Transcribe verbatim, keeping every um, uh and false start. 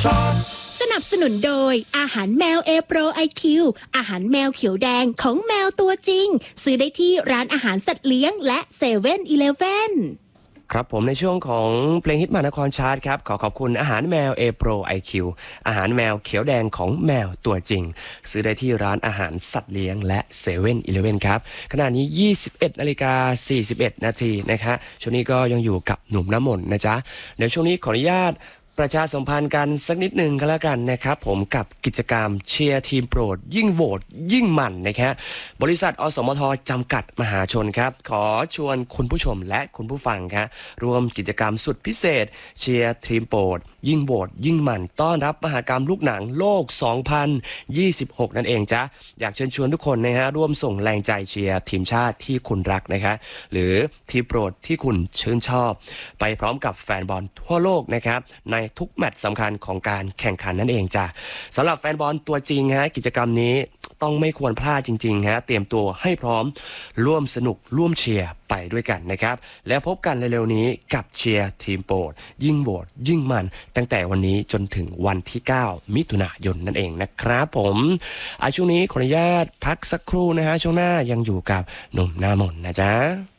ชอบสนับสนุนโดยอาหารแมว A Pro ไอ คิว อาหารแมวเขียวแดงของแมวตัวจริงซื้อได้ที่ร้านอาหารสัตว์เลี้ยงและเซเว่นอีเลฟเว่นครับผมในช่วงของเพลงฮิตมหานครชาร์ตครับขอขอบคุณอาหารแมว A Pro ไอ คิว อาหารแมวเขียวแดงของแมวตัวจริงซื้อได้ที่ร้านอาหารสัตว์เลี้ยงและเซเว่นอีเลฟเว่นครับขณะนี้ ยี่สิบเอ็ดนาฬิกาสี่สิบเอ็ดนาทีนะครับช่วงนี้ก็ยังอยู่กับหนุ่มน้ำมนต์นะจ๊ะเดี๋ยวช่วงนี้ขออนุญาตประชาสัมพันธ์กันสักนิดหนึ่งก็แล้วกันนะครับผมกับกิจกรรมเชียร์ทีมโปรดยิ่งโหวตยิ่งมันนะครับบริษัทอสมทจำกัดมหาชนครับขอชวนคุณผู้ชมและคุณผู้ฟังครับร่วมกิจกรรมสุดพิเศษเชียร์ทีมโปรดยิ่งโหวตยิ่งมันต้อนรับมหกรรมลูกหนังโลกสองพันยี่สิบหกนั่นเองจ้ะอยากเชิญชวนทุกคนนะฮะร่วมส่งแรงใจเชียร์ทีมชาติที่คุณรักนะครับหรือทีมโปรดที่คุณชื่นชอบไปพร้อมกับแฟนบอลทั่วโลกนะครับในทุกแมตช์สำคัญของการแข่งขันนั่นเองจ้ะสำหรับแฟนบอลตัวจริงฮะกิจกรรมนี้ต้องไม่ควรพลาดจริงๆฮะเตรียมตัวให้พร้อมร่วมสนุกร่วมเชียร์ไปด้วยกันนะครับแล้วพบกันเร็วๆนี้กับเชียร์ทีมโปรดยิ่งโหวตยิ่งมันตั้งแต่วันนี้จนถึงวันที่เก้ามิถุนายนนั่นเองนะครับผมอ่ะช่วงนี้ขออนุญาตพักสักครู่นะฮะช่วงหน้ายังอยู่กับหนุ่มหน้ามนต์นะจ๊ะ